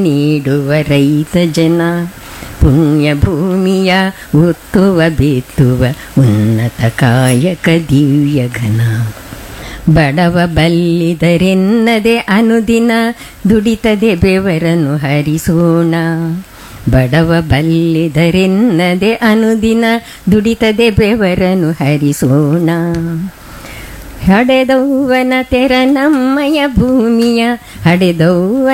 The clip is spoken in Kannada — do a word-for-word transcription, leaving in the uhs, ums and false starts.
ನೀಡುವ ರೈತ ಜನ, ಪುಣ್ಯ ಭೂಮಿಯ ಉತ್ತುವ ಬಿತ್ತುವ ಉನ್ನತ ಕಾಯಕ ದಿವ್ಯ ಘನ. ಬಡವ ಬಲ್ಲಿದರೆನ್ನದೆ ಅನುದಿನ ದುಡಿತದೆ ಬೆವರನ್ನು ಹರಿಸೋಣ. ಬಡವ ಬಲ್ಲಿದರೆನ್ನದೆ ಅನುದಿನ ದುಡಿತದೆ ಬೆವರನ್ನು ಹರಿಸೋಣ. ಹಡೆದೌವನ ತೆರ ನಮ್ಮಯ ಭೂಮಿಯ, ಹಡೆದೌವ